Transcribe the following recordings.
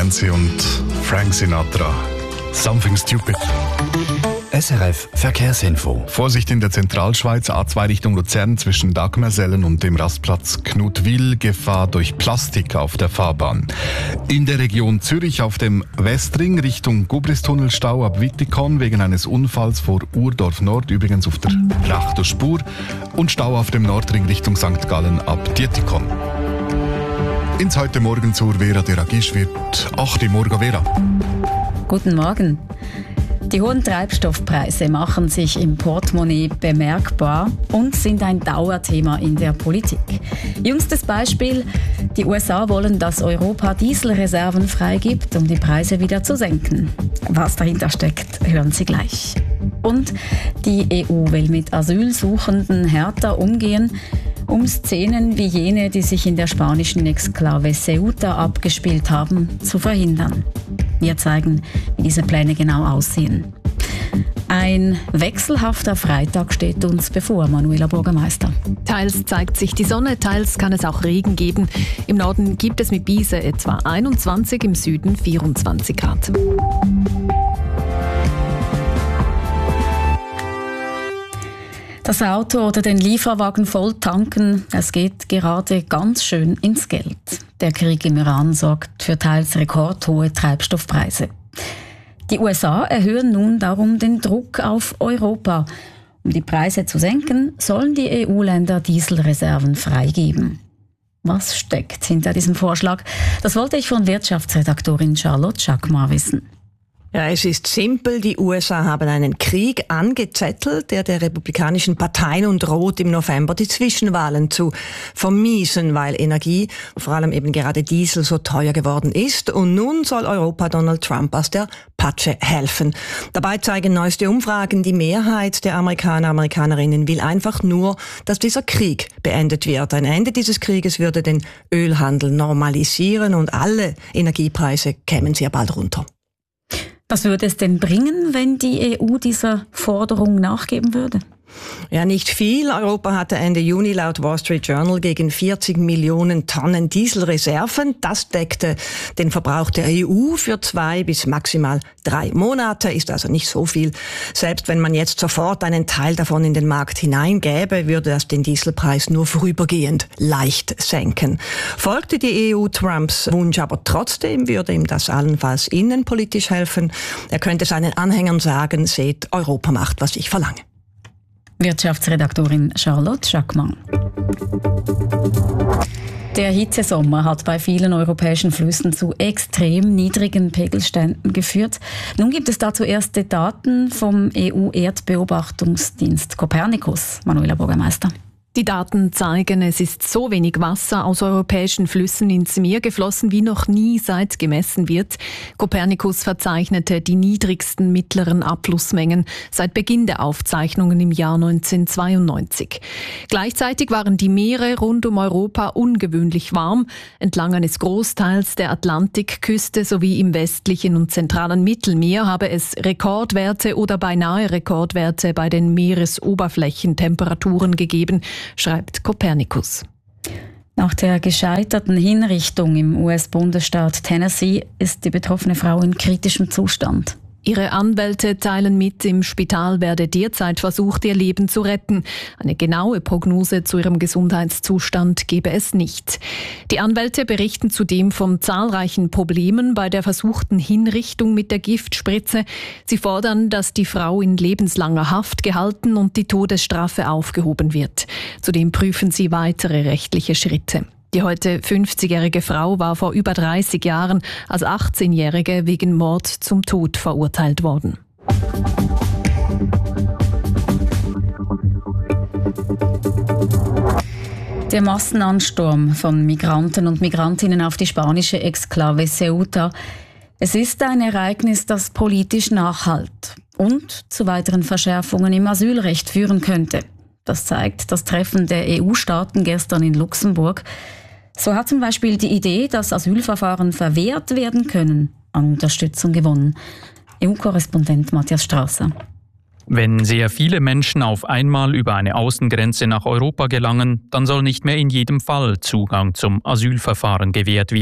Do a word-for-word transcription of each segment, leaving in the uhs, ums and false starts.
Nancy und Frank Sinatra. Something Stupid. S R F Verkehrsinfo. Vorsicht in der Zentralschweiz, A zwei Richtung Luzern zwischen Dagmersellen und dem Rastplatz Knutwil, Gefahr durch Plastik auf der Fahrbahn. In der Region Zürich auf dem Westring Richtung Gubristunnel Stau ab Wittikon wegen eines Unfalls vor Urdorf Nord, übrigens auf der rechten Spur, und Stau auf dem Nordring Richtung Sankt Gallen ab Dietikon. Ins heute Morgen zur Vera Deragisch wird acht Uhr morgen, Vera. Guten Morgen. Die hohen Treibstoffpreise machen sich im Portemonnaie bemerkbar und sind ein Dauerthema in der Politik. Jüngstes Beispiel: Die U S A wollen, dass Europa Dieselreserven freigibt, um die Preise wieder zu senken. Was dahinter steckt, hören Sie gleich. Und die E U will mit Asylsuchenden härter umgehen, um Szenen wie jene, die sich in der spanischen Exklave Ceuta abgespielt haben, zu verhindern. Wir zeigen, wie diese Pläne genau aussehen. Ein wechselhafter Freitag steht uns bevor, Manuela Bürgermeister. Teils zeigt sich die Sonne, teils kann es auch Regen geben. Im Norden gibt es mit Bisel etwa einundzwanzig, im Süden vierundzwanzig Grad. Das Auto oder den Lieferwagen voll tanken, es geht gerade ganz schön ins Geld. Der Krieg im Iran sorgt für teils rekordhohe Treibstoffpreise. Die U S A erhöhen nun darum den Druck auf Europa. Um die Preise zu senken, sollen die E U-Länder Dieselreserven freigeben. Was steckt hinter diesem Vorschlag? Das wollte ich von Wirtschaftsredaktorin Charlotte Schackmar wissen. Ja, es ist simpel. Die U S A haben einen Krieg angezettelt, der der republikanischen Partei nun droht, im November die Zwischenwahlen zu vermiesen, weil Energie, vor allem eben gerade Diesel, so teuer geworden ist. Und nun soll Europa Donald Trump aus der Patsche helfen. Dabei zeigen neueste Umfragen, die Mehrheit der Amerikaner, Amerikanerinnen will einfach nur, dass dieser Krieg beendet wird. Ein Ende dieses Krieges würde den Ölhandel normalisieren und alle Energiepreise kämen sehr bald runter. Was würde es denn bringen, wenn die E U dieser Forderung nachgeben würde? Ja, nicht viel. Europa hatte Ende Juni laut Wall Street Journal gegen vierzig Millionen Tonnen Dieselreserven. Das deckte den Verbrauch der E U für zwei bis maximal drei Monate, ist also nicht so viel. Selbst wenn man jetzt sofort einen Teil davon in den Markt hineingäbe, würde das den Dieselpreis nur vorübergehend leicht senken. Folgte die E U Trumps Wunsch aber trotzdem, würde ihm das allenfalls innenpolitisch helfen. Er könnte seinen Anhängern sagen, seht, Europa macht, was ich verlange. Wirtschaftsredaktorin Charlotte Schackmann. Der Hitzesommer hat bei vielen europäischen Flüssen zu extrem niedrigen Pegelständen geführt. Nun gibt es dazu erste Daten vom E U-Erdbeobachtungsdienst Copernicus. Manuela Bürgermeister. Die Daten zeigen, es ist so wenig Wasser aus europäischen Flüssen ins Meer geflossen, wie noch nie seit gemessen wird. Copernicus verzeichnete die niedrigsten mittleren Abflussmengen seit Beginn der Aufzeichnungen im Jahr neunzehnhundertzweiundneunzig. Gleichzeitig waren die Meere rund um Europa ungewöhnlich warm. Entlang eines Großteils der Atlantikküste sowie im westlichen und zentralen Mittelmeer habe es Rekordwerte oder beinahe Rekordwerte bei den Meeresoberflächentemperaturen gegeben, schreibt Copernicus. Nach der gescheiterten Hinrichtung im U S-Bundesstaat Tennessee ist die betroffene Frau in kritischem Zustand. Ihre Anwälte teilen mit, im Spital werde derzeit versucht, ihr Leben zu retten. Eine genaue Prognose zu ihrem Gesundheitszustand gebe es nicht. Die Anwälte berichten zudem von zahlreichen Problemen bei der versuchten Hinrichtung mit der Giftspritze. Sie fordern, dass die Frau in lebenslanger Haft gehalten und die Todesstrafe aufgehoben wird. Zudem prüfen sie weitere rechtliche Schritte. Die heute fünfzigjährige Frau war vor über dreißig Jahren als achtzehnjährige wegen Mord zum Tod verurteilt worden. Der Massenansturm von Migranten und Migrantinnen auf die spanische Exklave Ceuta. Es ist ein Ereignis, das politisch nachhallt und zu weiteren Verschärfungen im Asylrecht führen könnte. Das zeigt das Treffen der E U-Staaten gestern in Luxemburg. So hat zum Beispiel die Idee, dass Asylverfahren verwehrt werden können, an Unterstützung gewonnen. E U-Korrespondent Matthias Strasser. Wenn sehr viele Menschen auf einmal über eine Außengrenze nach Europa gelangen, dann soll nicht mehr in jedem Fall Zugang zum Asylverfahren gewährt werden.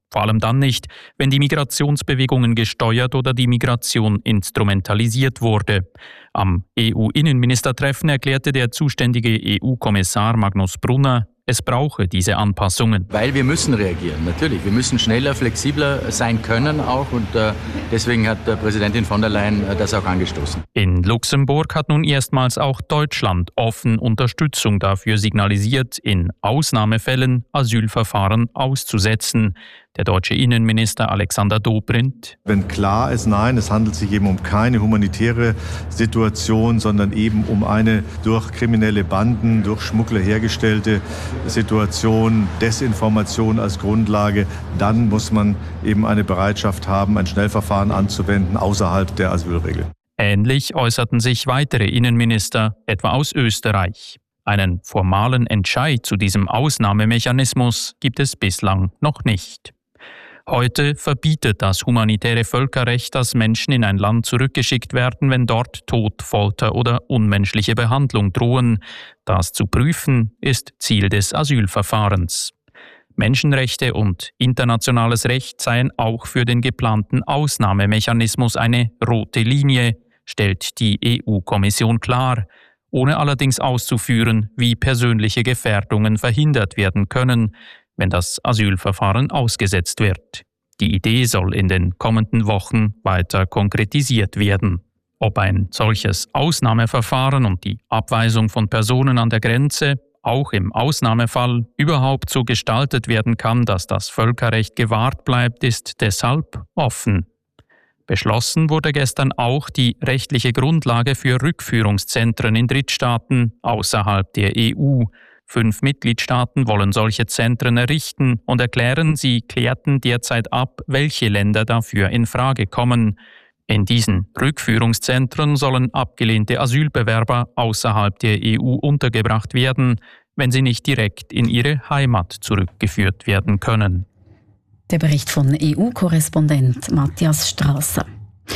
Vor allem dann nicht, wenn die Migrationsbewegungen gesteuert oder die Migration instrumentalisiert wurde. Am E U-Innenministertreffen erklärte der zuständige E U-Kommissar Magnus Brunner, es brauche diese Anpassungen. Weil wir müssen reagieren, natürlich. Wir müssen schneller, flexibler sein können auch und äh, deswegen hat äh, Präsidentin von der Leyen äh, das auch angestoßen. In Luxemburg hat nun erstmals auch Deutschland offen Unterstützung dafür signalisiert, in Ausnahmefällen Asylverfahren auszusetzen. Der deutsche Innenminister Alexander Dobrindt. Wenn klar ist, nein, es handelt sich eben um keine humanitäre Situation, sondern eben um eine durch kriminelle Banden, durch Schmuggler hergestellte Situation, Desinformation als Grundlage, dann muss man eben eine Bereitschaft haben, ein Schnellverfahren anzuwenden außerhalb der Asylregel. Ähnlich äußerten sich weitere Innenminister, etwa aus Österreich. Einen formalen Entscheid zu diesem Ausnahmemechanismus gibt es bislang noch nicht. Heute verbietet das humanitäre Völkerrecht, dass Menschen in ein Land zurückgeschickt werden, wenn dort Tod, Folter oder unmenschliche Behandlung drohen. Das zu prüfen ist Ziel des Asylverfahrens. Menschenrechte und internationales Recht seien auch für den geplanten Ausnahmemechanismus eine rote Linie, stellt die E U-Kommission klar, ohne allerdings auszuführen, wie persönliche Gefährdungen verhindert werden können, wenn das Asylverfahren ausgesetzt wird. Die Idee soll in den kommenden Wochen weiter konkretisiert werden. Ob ein solches Ausnahmeverfahren und die Abweisung von Personen an der Grenze auch im Ausnahmefall überhaupt so gestaltet werden kann, dass das Völkerrecht gewahrt bleibt, ist deshalb offen. Beschlossen wurde gestern auch die rechtliche Grundlage für Rückführungszentren in Drittstaaten außerhalb der E U. Fünf Mitgliedstaaten wollen solche Zentren errichten und erklären, sie klärten derzeit ab, welche Länder dafür in Frage kommen. In diesen Rückführungszentren sollen abgelehnte Asylbewerber außerhalb der E U untergebracht werden, wenn sie nicht direkt in ihre Heimat zurückgeführt werden können. Der Bericht von E U-Korrespondent Matthias Strasser.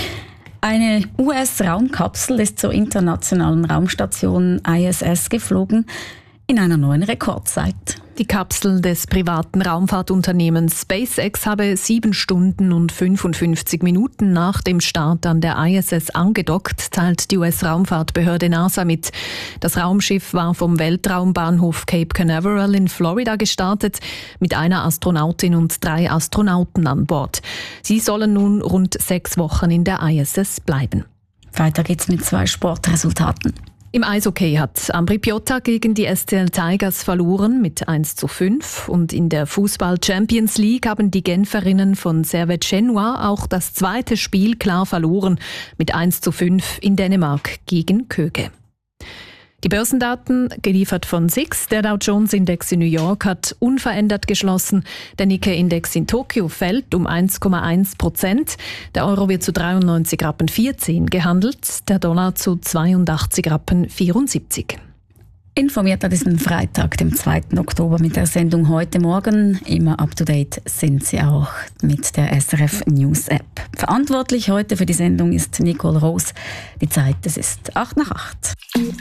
Eine U S-Raumkapsel ist zur internationalen Raumstation I S S geflogen, in einer neuen Rekordzeit. Die Kapsel des privaten Raumfahrtunternehmens SpaceX habe sieben Stunden und fünfundfünfzig Minuten nach dem Start an der I S S angedockt, teilt die U S-Raumfahrtbehörde NASA mit. Das Raumschiff war vom Weltraumbahnhof Cape Canaveral in Florida gestartet, mit einer Astronautin und drei Astronauten an Bord. Sie sollen nun rund sechs Wochen in der I S S bleiben. Weiter geht's mit zwei Sportresultaten. Im Eishockey hat Ambri Piotta gegen die S C L Tigers verloren mit eins zu fünf und in der Fußball-Champions League haben die Genferinnen von Servette Genua auch das zweite Spiel klar verloren mit eins zu fünf in Dänemark gegen Köge. Die Börsendaten, geliefert von S I X, der Dow Jones Index in New York hat unverändert geschlossen. Der Nikkei-Index in Tokio fällt um eins Komma eins Prozent. Der Euro wird zu dreiundneunzig Rappen vierzehn gehandelt, der Dollar zu zweiundachtzig Rappen vierundsiebzig. Informiert an diesem Freitag, dem zweiten Oktober, mit der Sendung «Heute Morgen». Immer up to date sind Sie auch mit der S R F News App. Verantwortlich heute für die Sendung ist Nicole Rose. Die Zeit, es ist acht nach acht.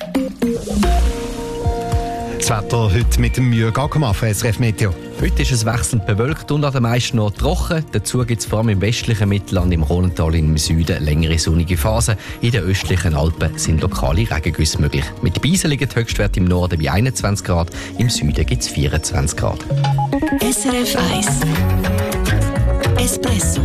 Das Wetter heute mit dem Jürg Ackermann von S R F Meteo. Heute ist es wechselnd bewölkt und an den meisten Orten trocken. Dazu gibt es vor allem im westlichen Mittelland, im Rhontal im Süden längere sonnige Phasen. In den östlichen Alpen sind lokale Regengüsse möglich. Mit Beisen liegen die Höchstwerte im Norden bei einundzwanzig Grad, im Süden gibt es vierundzwanzig Grad. S R F eins Espresso.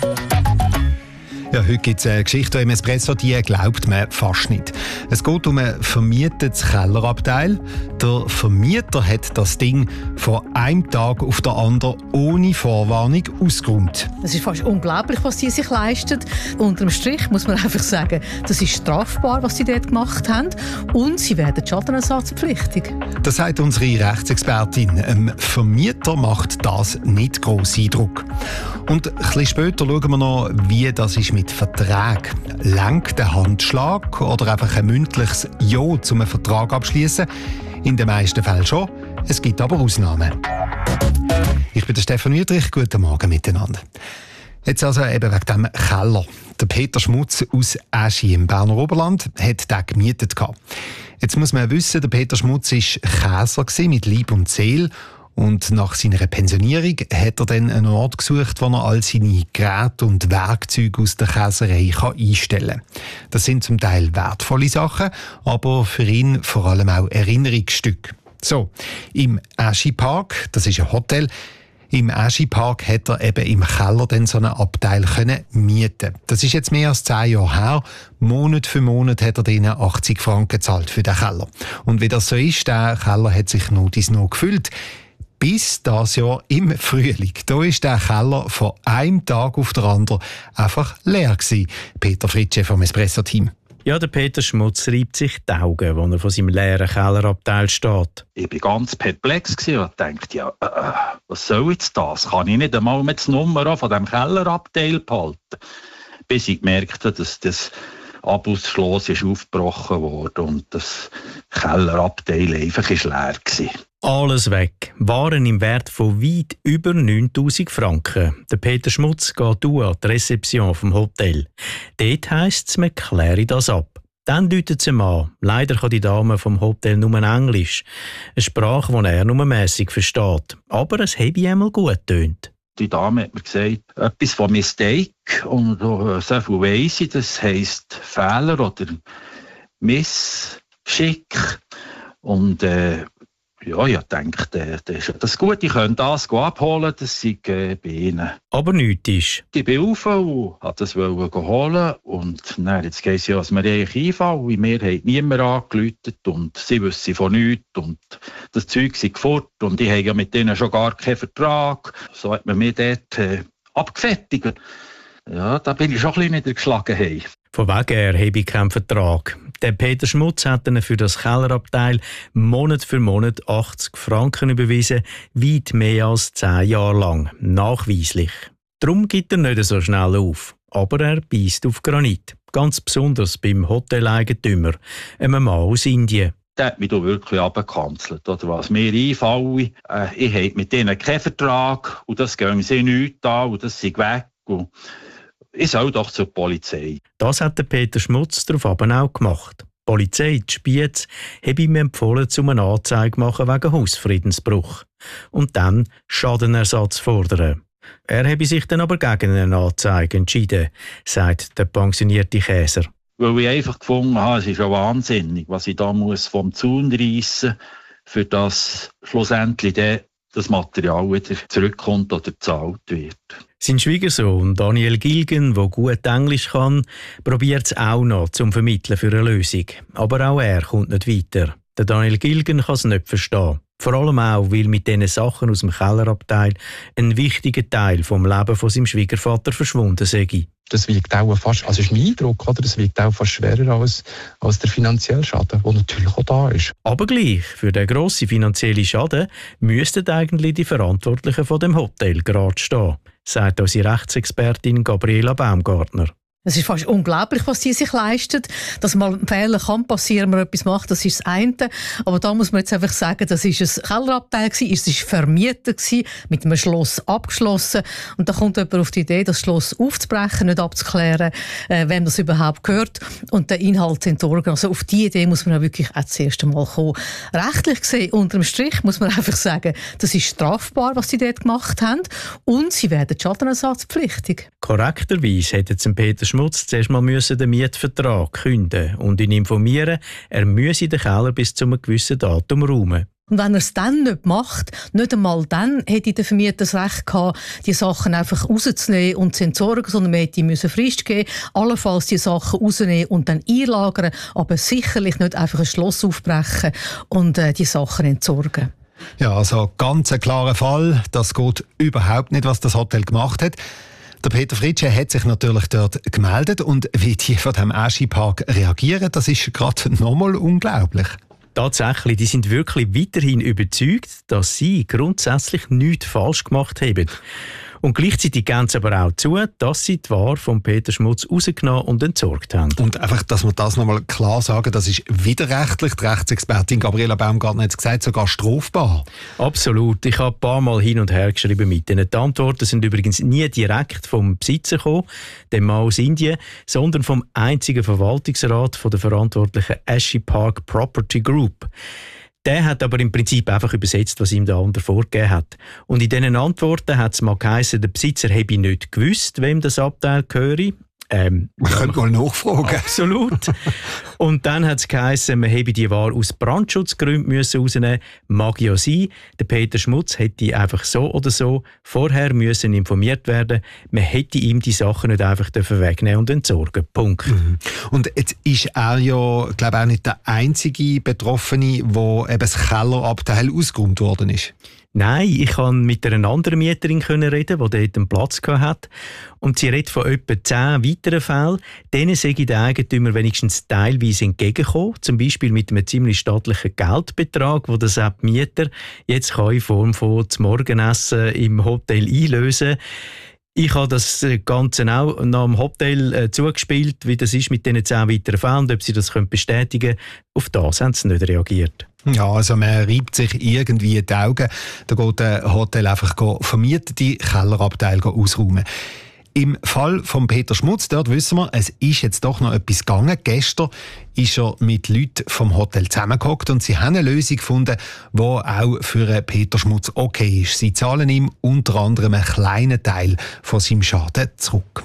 Ja, heute gibt es eine Geschichte im Espresso, die glaubt man fast nicht. Es geht um ein vermietetes Kellerabteil. Der Vermieter hat das Ding von einem Tag auf den anderen ohne Vorwarnung ausgeräumt. Es ist fast unglaublich, was sie sich leisten. Unter dem Strich muss man einfach sagen, das ist strafbar, was sie dort gemacht haben. Und sie werden schadenersatzpflichtig. Das sagt unsere Rechtsexpertin. Ein Vermieter macht das nicht gross Eindruck. Und ein bisschen später schauen wir noch, wie das ist mit Vertrag. Langt der Handschlag oder einfach ein mündliches Ja zum Vertrag abschließen? In den meisten Fällen schon. Es gibt aber Ausnahmen. Ich bin der Stefan Wüthrich. Guten Morgen miteinander. Jetzt also eben wegen dem Keller. Der Peter Schmutz aus Aschi im Berner Oberland hat den gemietet. Jetzt muss man wissen, der Peter Schmutz war Käser mit Leib und Seele. Und nach seiner Pensionierung hat er dann einen Ort gesucht, wo er all seine Geräte und Werkzeuge aus der Käserei einstellen kann. Das sind zum Teil wertvolle Sachen, aber für ihn vor allem auch Erinnerungsstücke. So, im Ashi Park, das ist ein Hotel, im Ashi Park hat er eben im Keller dann so einen Abteil können mieten. Das ist jetzt mehr als zehn Jahre her. Monat für Monat hat er denen achtzig Franken gezahlt für den Keller. Und wie das so ist, der Keller hat sich noch dies noch gefüllt. Bis das Jahr im Frühling. Da ist der Keller von einem Tag auf den anderen einfach leer gewesen. Peter Fritsche vom Espresso-Team. Ja, der Peter Schmutz reibt sich die Augen, als er vor seinem leeren Kellerabteil steht. Ich war ganz perplex und dachte, ja, äh, was soll jetzt das? Kann ich nicht einmal mit der Nummer von diesem Kellerabteil behalten? Bis ich gemerkt habe, dass das Abschlussschloss ist aufgebrochen wurde und das Kellerabteil einfach ist leer war. Alles weg. Waren im Wert von weit über neuntausend Franken. Der Peter Schmutz geht an die Rezeption vom Hotel. Dort heisst es, man kläre das ab. Dann läutet sie ihm an. Leider kann die Dame vom Hotel nur Englisch. Eine Sprache, die er nur mässig versteht. Aber es habe einmal gut getönt. Die Dame hat mir gesagt, etwas von Mistake. Und uh, so viel weiss ich, das heisst Fehler oder Missgeschick. Und äh, ja, ich dachte, das ist das gut, ich könnte das abholen, das sei äh, bei Ihnen. Aber nichts ist. Ich bin rauf und wollte das holen. Und dann, jetzt geht es ja, dass wir eigentlich einfallen, weil mir hat niemand angerufen und sie wissen von nichts. Und das Zeug sei gefort und ich habe ja mit denen schon gar keinen Vertrag. So hat man mich dort äh, abgefertigt. Ja, da bin ich schon ein bisschen niedergeschlagen. Hey. Von wegen her habe ich keinen Vertrag. Der Peter Schmutz hat ihnen für das Kellerabteil Monat für Monat achtzig Franken überwiesen, weit mehr als zehn Jahre lang, nachweislich. Darum gibt er nicht so schnell auf. Aber er beisst auf Granit. Ganz besonders beim Hoteleigentümer, einem Mann aus Indien. Der hat mich da wirklich abgekanzelt. Oder was mir einfällt, äh, ich habe mit denen keinen Vertrag und das gehen sie nichts an und das sind weg. Und ich soll doch zur Polizei. Das hat der Peter Schmutz daraufhin auch gemacht. Die Polizei, die Spiez, habe ihm empfohlen, zum eine Anzeige zu machen wegen Hausfriedensbruch. Und dann Schadenersatz fordern. Er habe sich dann aber gegen eine Anzeige entschieden, sagt der pensionierte Käser. Weil ich einfach gefunden habe, es ist ja wahnsinnig, was ich da muss vom Zaun reissen muss, für das schlussendlich der das Material wieder zurückkommt oder gezahlt wird. Sein Schwiegersohn Daniel Gilgen, der gut Englisch kann, probiert es auch noch zum Vermitteln für eine Lösung. Aber auch er kommt nicht weiter. Der Daniel Gilgen kann es nicht verstehen. Vor allem auch, weil mit diesen Sachen aus dem Kellerabteil ein wichtiger Teil vom Leben von seinem Schwiegervater verschwunden sei. Das wiegt auch fast, also ist mein Eindruck, oder? Das wiegt auch fast schwerer als, als der finanzielle Schaden, der natürlich auch da ist. Aber gleich, für den grossen finanziellen Schaden müssten eigentlich die Verantwortlichen von dem Hotel gerade stehen, sagt unsere Rechtsexpertin Gabriela Baumgartner. Es ist fast unglaublich, was sie sich leisten. Dass mal ein Fehler kann passieren, man etwas macht, das ist das eine. Aber da muss man jetzt einfach sagen, das war ein Kellerabteil, es war vermietet, mit einem Schloss abgeschlossen. Und da kommt jemand auf die Idee, das Schloss aufzubrechen, nicht abzuklären, äh, wem das überhaupt gehört und den Inhalt zu entsorgen. Also auf die Idee muss man ja wirklich auch das erste Mal kommen. Rechtlich gesehen, unterm Strich, muss man einfach sagen, das ist strafbar, was sie dort gemacht haben. Und sie werden schadenersatzpflichtig. Korrekterweise hätte zum Peter Schmutz zuerst mal den Mietvertrag künden und ihn informieren, er müsse den Keller bis zu einem gewissen Datum räumen. Und wenn er es dann nicht macht, nicht einmal dann hätte der Vermieter das Recht gehabt, die Sachen einfach rauszunehmen und zu entsorgen, sondern man hätte müssen Frist geben, allenfalls die Sachen rausnehmen und dann einlagern, aber sicherlich nicht einfach ein Schloss aufbrechen und äh, die Sachen entsorgen. Ja, also ganz ein klarer Fall. Das geht überhaupt nicht, was das Hotel gemacht hat. Der Peter Fritsche hat sich natürlich dort gemeldet und wie die von dem Ashi Park reagieren, das ist gerade nochmal unglaublich. Tatsächlich, die sind wirklich weiterhin überzeugt, dass sie grundsätzlich nichts falsch gemacht haben. Und gleichzeitig geben sie aber auch zu, dass sie die Ware von Peter Schmutz rausgenommen und entsorgt haben. Und einfach, dass wir das nochmal klar sagen, das ist widerrechtlich. Die Rechtsexpertin Gabriela Baumgartner hat es gesagt, sogar strafbar. Absolut. Ich habe ein paar Mal hin und her geschrieben mit ihnen. Die Antworten sind übrigens nie direkt vom Besitzer gekommen, dem Mann aus Indien, sondern vom einzigen Verwaltungsrat von der verantwortlichen Ashi Park Property Group. Der hat aber im Prinzip einfach übersetzt, was ihm der andere vorgegeben hat. Und in diesen Antworten hat es mal geheißen, der Besitzer habe nicht gewusst, wem das Abteil gehöre. Ähm, wir können mal nachfragen. Absolut. Und dann hat es geheißen, man habe die Ware aus Brandschutzgründen müssen rausnehmen. Mag ja sein. Der Peter Schmutz hätte einfach so oder so vorher müssen informiert werden. Man hätte ihm die Sachen nicht einfach wegnehmen und entsorgen. Punkt. Mhm. Und jetzt ist er ja, glaube ich, auch nicht der einzige Betroffene, wo eben das Kellerabteil ausgeräumt worden ist. Nein, ich konnte mit einer anderen Mieterin reden, die dort einen Platz hatte. Und sie redet von etwa zehn weiteren Fällen. Denen sei der Eigentümer wenigstens teilweise entgegengekommen. Zum Beispiel mit einem ziemlich staatlichen Geldbetrag, den der Mieter jetzt kann in Form von zum Morgenessen im Hotel einlösen kann. Ich habe das Ganze auch nach dem Hotel äh, zugespielt, wie das ist mit diesen zehn weiteren Fällen und ob sie das können bestätigen können. Auf das haben sie nicht reagiert. Ja, also man reibt sich irgendwie die Augen. Da geht ein Hotel einfach vermietete Kellerabteile ausräumen. Im Fall von Peter Schmutz, dort wissen wir, es ist jetzt doch noch etwas gegangen. Gestern ist er mit Leuten vom Hotel zusammengehockt und sie haben eine Lösung gefunden, die auch für Peter Schmutz okay ist. Sie zahlen ihm unter anderem einen kleinen Teil von seinem Schaden zurück.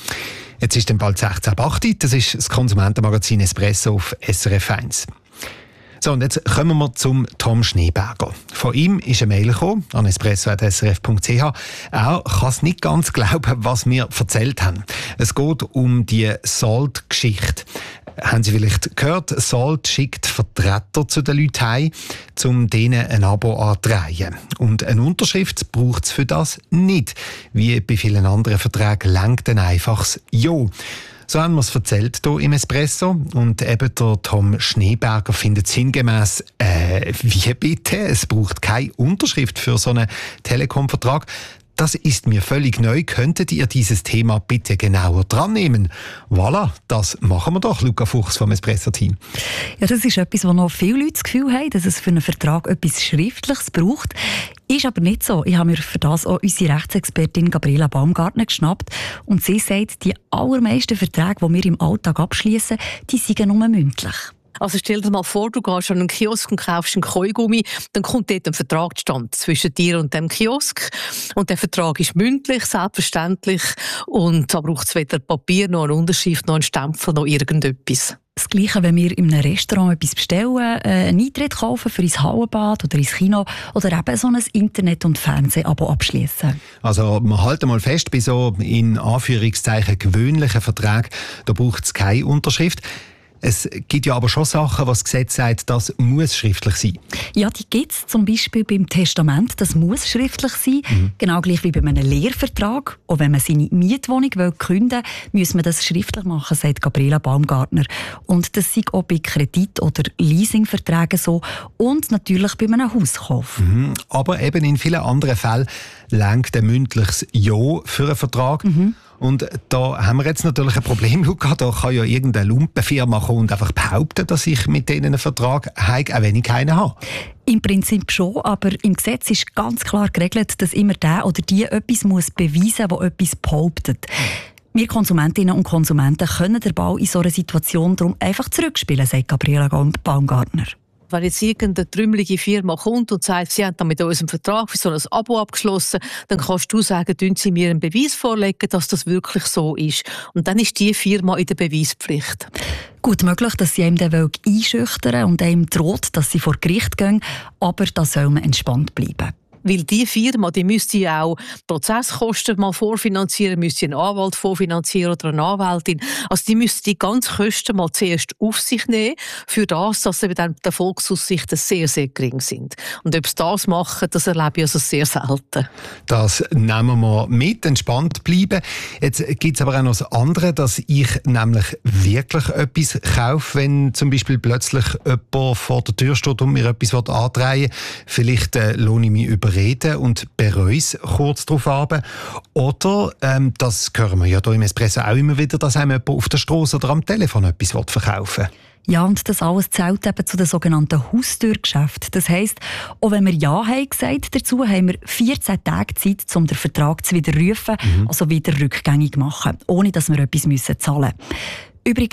Jetzt ist dann bald sechzehn Uhr acht. Das ist das Konsumentenmagazin Espresso auf S R F eins. So, und jetzt kommen wir zum Tom Schneeberger. Von ihm ist eine Mail gekommen, an espresso punkt s r f punkt c h. Er kann es nicht ganz glauben, was wir erzählt haben. Es geht um die Salt-Geschichte. Haben Sie vielleicht gehört, Salt schickt Vertreter zu den Leuten heim, um denen ein Abo anzudrehen. Und eine Unterschrift braucht es für das nicht. Wie bei vielen anderen Verträgen reicht ein einfaches Ja. So haben wir es erzählt hier im Espresso. Und eben der Tom Schneeberger findet sinngemäß, äh, wie bitte? Es braucht keine Unterschrift für so einen Telekom-Vertrag. Das ist mir völlig neu. Könntet ihr dieses Thema bitte genauer dran nehmen? Voilà, das machen wir doch, Luca Fuchs vom Espresso-Team. Ja, das ist etwas, wo noch viele Leute das Gefühl haben, dass es für einen Vertrag etwas Schriftliches braucht. Ist aber nicht so. Ich habe mir für das auch unsere Rechtsexpertin Gabriela Baumgartner geschnappt. Und sie sagt, die allermeisten Verträge, die wir im Alltag abschließen, die sind nur mündlich. Also stell dir mal vor, du gehst an einen Kiosk und kaufst einen Kaugummi, dann kommt dort ein Vertrag zustande zwischen dir und dem Kiosk. Und der Vertrag ist mündlich, selbstverständlich. Und da braucht es weder Papier, noch eine Unterschrift, noch einen Stempel, noch irgendetwas. Das Gleiche, wenn wir in einem Restaurant etwas bestellen, äh, einen Eintritt kaufen für ins Hallenbad oder ins Kino oder eben so ein Internet- und Fernseh-Abo abschließen. Also wir halten mal fest, bei so in Anführungszeichen gewöhnlichen Verträgen, da braucht es keine Unterschrift. Es gibt ja aber schon Sachen, was das Gesetz sagt, das muss schriftlich sein. Ja, die gibt es zum Beispiel beim Testament, das muss schriftlich sein. Mhm. Genau gleich wie bei einem Lehrvertrag. Auch wenn man seine Mietwohnung kündigen will, muss man das schriftlich machen, sagt Gabriela Baumgartner. Und das sei auch bei Kredit- oder Leasingverträgen so und natürlich bei einem Hauskauf. Mhm. Aber eben in vielen anderen Fällen reicht ein mündliches Ja für einen Vertrag. Mhm. Und da haben wir jetzt natürlich ein Problem, Luca. Da kann ja irgendeine Lumpenfirma kommen und einfach behaupten, dass ich mit denen einen Vertrag habe, auch wenn ich keinen habe. Im Prinzip schon, aber im Gesetz ist ganz klar geregelt, dass immer der oder die etwas muss beweisen muss, das etwas behauptet. Wir Konsumentinnen und Konsumenten können den Ball in so einer Situation darum einfach zurückspielen, sagt Gabriela Baumgartner. Wenn jetzt irgendeine trümmelige Firma kommt und sagt, sie haben dann mit uns einen Vertrag für so ein Abo abgeschlossen, dann kannst du sagen, tun sie mir einen Beweis vorlegen, dass das wirklich so ist. Und dann ist die Firma in der Beweispflicht. Gut möglich, dass sie einem den einschüchtern und einem droht, dass sie vor Gericht gehen, aber da soll man entspannt bleiben. Weil die Firma, die müsste ja auch Prozesskosten mal vorfinanzieren, müsste einen Anwalt vorfinanzieren oder eine Anwältin. Also die müsste die ganzen Kosten mal zuerst auf sich nehmen, für das, dass eben dann die Erfolgsaussichten sehr, sehr gering sind. Und ob sie das machen, das erlebe ich also sehr selten. Das nehmen wir mit, entspannt bleiben. Jetzt gibt es aber auch noch das andere, dass ich nämlich wirklich etwas kaufe, wenn zum Beispiel plötzlich jemand vor der Tür steht und mir etwas andrehen will. Vielleicht äh, lohne ich mich über reden und bereue es kurz darauf ab. Oder, ähm, das hören wir ja hier im Espresso auch immer wieder, dass einem jemand auf der Straße oder am Telefon etwas verkaufen will. Ja, und das alles zählt eben zu den sogenannten Haustürgeschäften. Das heisst, auch wenn wir Ja haben gesagt dazu, haben wir vierzehn Tage Zeit, um den Vertrag zu widerrufen, mhm. also wieder rückgängig machen, ohne dass wir etwas müssen zahlen müssen. Übrigens,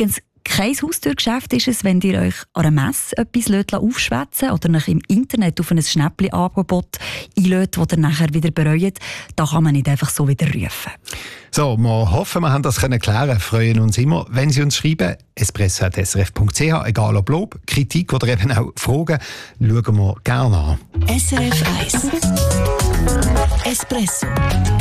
Kein Haustürgeschäft ist es, wenn ihr euch an einer Messe etwas aufschwätzen oder nach im Internet auf ein Schnäppli-Angebot einlädt, das ihr nachher wieder bereut. Da kann man nicht einfach so wieder rufen. So, wir hoffen, wir haben das klären können. Freuen uns immer, wenn Sie uns schreiben. espresso at s r f punkt c h, egal ob Lob, Kritik oder eben auch Fragen, schauen wir gerne an. S R F eins Espresso